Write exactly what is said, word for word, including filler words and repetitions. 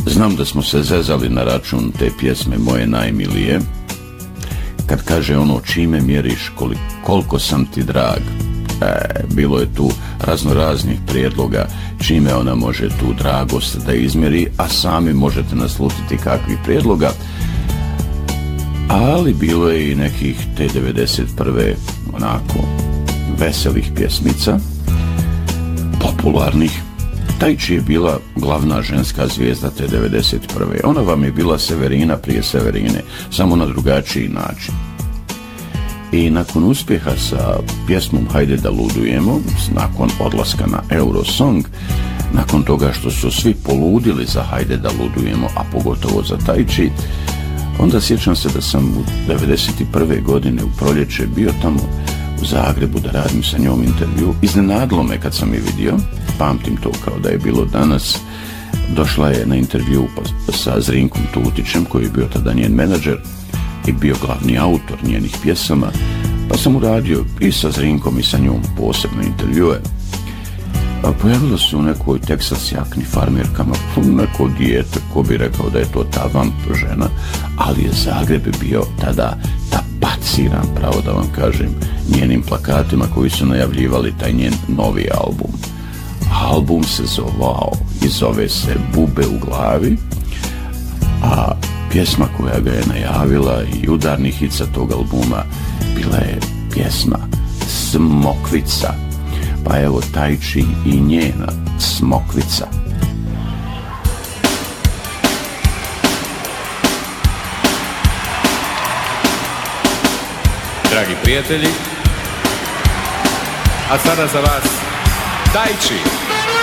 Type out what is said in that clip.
Znam da smo se zezali na račun te pjesme Moje najmilije, kad kaže ono čime mjeriš koliko, koliko sam ti drag. E, bilo je tu razno raznih prijedloga čime ona može tu dragost da izmjeri, a sami možete naslutiti kakvih prijedloga, ali bilo je i nekih te devedeset prve onako veselih pjesmica, popularnih. Tajči je bila glavna ženska zvijezda te devedeset prve. Ona vam je bila Severina prije Severine, samo na drugačiji način. I nakon uspjeha sa pjesmom Hajde da ludujemo, nakon odlaska na Eurosong, nakon toga što su svi poludili za Hajde da ludujemo, a pogotovo za Tajči, onda sjećam se da sam u devedeset prve godine u proljeće bio tamo u Zagrebu da radim sa njom intervju. Iznenadilo me kad sam je vidio, pamtim to kao da je bilo danas. Došla je na intervju sa Zrinkom Tutićem, koji je bio tada njen menadžer i bio glavni autor njenih pjesama, pa sam uradio i sa Zrinkom i sa njom posebno intervjue. A pojavilo se u nekoj Texas jakni farmerkama, neko dijete, ko bi rekao da je to ta vamp žena, ali je Zagreb bio tada tapaciran, pravo da vam kažem, njenim plakatima koji su najavljivali taj njen novi album. Album se zovao i zove se Bube u glavi, a pjesma koja ga je najavila i udarni hit sa tog albuma bila je pjesma Smokvica. Pa evo Tajči i njena Smokvica. Dragi prijatelji, a sada za vas Tajči.